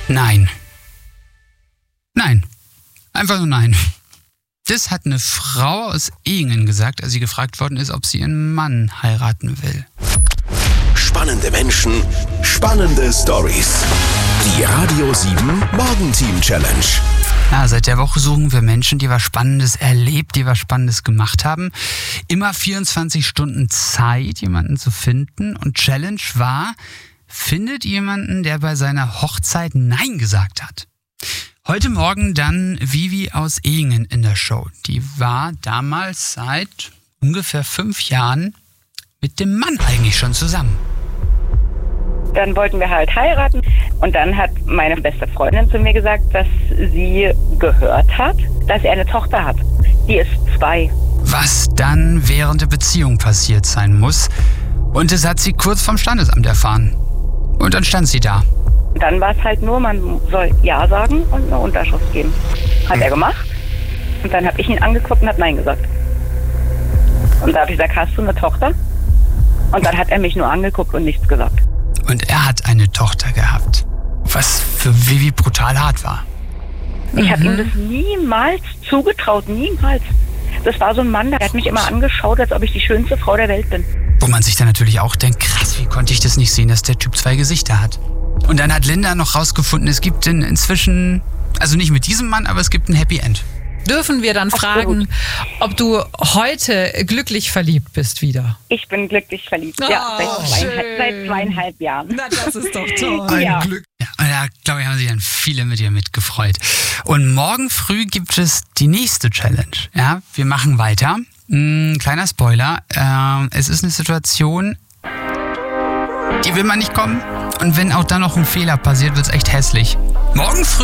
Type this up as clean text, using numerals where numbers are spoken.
Nein. Nein. Einfach nur nein. Das hat eine Frau aus Ehingen gesagt, als sie gefragt worden ist, ob sie ihren Mann heiraten will. Spannende Menschen, spannende Storys. Die Radio 7 Morgenteam Challenge. Ja, seit der Woche suchen wir Menschen, die was Spannendes erlebt, die was Spannendes gemacht haben. Immer 24 Stunden Zeit, jemanden zu finden. Und Challenge war, findet jemanden, der bei seiner Hochzeit Nein gesagt hat. Heute Morgen dann Vivi aus Ehingen in der Show. Die war damals seit ungefähr 5 Jahren mit dem Mann eigentlich schon zusammen. Dann wollten wir halt heiraten und dann hat meine beste Freundin zu mir gesagt, dass sie gehört hat, dass er eine Tochter hat. Die ist 2. Was dann während der Beziehung passiert sein muss. Und das hat sie kurz vom Standesamt erfahren. Und dann stand sie da. Dann war es halt nur, man soll Ja sagen und eine Unterschrift geben. Hat er gemacht. Und dann habe ich ihn angeguckt und habe Nein gesagt. Und da habe ich gesagt, hast du eine Tochter? Und dann hat er mich nur angeguckt und nichts gesagt. Und er hat eine Tochter gehabt. Was für Vivi brutal hart war. Ich habe ihm das niemals zugetraut, niemals. Das war so ein Mann, der hat mich immer angeschaut, als ob ich die schönste Frau der Welt bin. Wo man sich dann natürlich auch denkt, krass, wie konnte ich das nicht sehen, dass der Typ 2 Gesichter hat. Und dann hat Linda noch rausgefunden, es gibt inzwischen, also nicht mit diesem Mann, aber es gibt ein Happy End. Dürfen wir dann fragen, ob du heute glücklich verliebt bist wieder? Ich bin glücklich verliebt, ja, seit 2,5 Jahren. Na, das ist doch toll. Ja. Glück. Ja, und da, glaube ich, haben sich dann viele mit ihr mitgefreut. Und morgen früh gibt es die nächste Challenge. Ja, wir machen weiter. Kleiner Spoiler, es ist eine Situation, die will man nicht kommen. Und wenn auch da noch ein Fehler passiert, wird es echt hässlich. Morgen früh